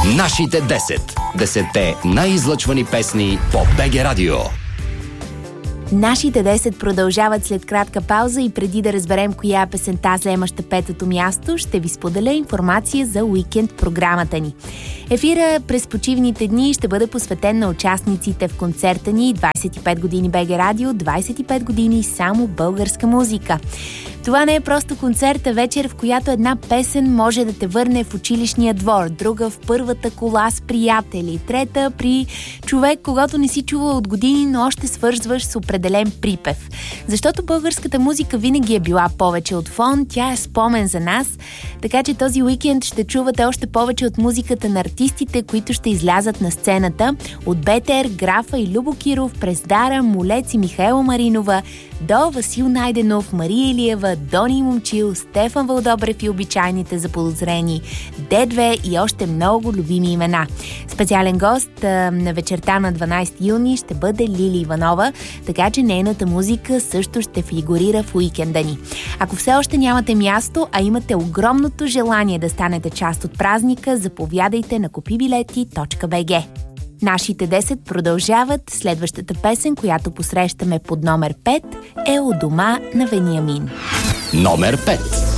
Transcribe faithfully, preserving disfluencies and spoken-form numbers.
Нашите десет. Десетте най-излъчвани песни по БГ Радио. Нашите десет продължават след кратка пауза и преди да разберем коя е песента, заемаща петото място, ще ви споделя информация за уикенд програмата ни. Ефира през почивните дни ще бъде посветен на участниците в концерта ни двайсет и пет години БГ Радио, двайсет и пет години само българска музика. Това не е просто концерт, а вечер, в която една песен може да те върне в училищния двор, друга в първата кола с приятели, трета при човек, когато не си чувал от години, но още свързваш с определен припев. Защото българската музика винаги е била повече от фон, тя е спомен за нас, така че този уикенд ще чувате още повече от музиката на артистите, които ще излязат на сцената, от Бетер, Графа и Любо Киров, през Дара, Молец и Михаела Маринова, до Васил Найденов, Мария Илиева, Дони Момчил, Стефан Вълдобрев и обичайните заподозрени, Д две и още много любими имена. Специален гост а, на вечерта на дванайсети юни ще бъде Лили Иванова, така че нейната музика също ще фигурира в уикенда ни. Ако все още нямате място, а имате огромното желание да станете част от празника, заповядайте на купибилети точка би джи. Нашите десет продължават. Следващата песен, която посрещаме под номер пет, е "У дома" на Вениамин. Номер пет.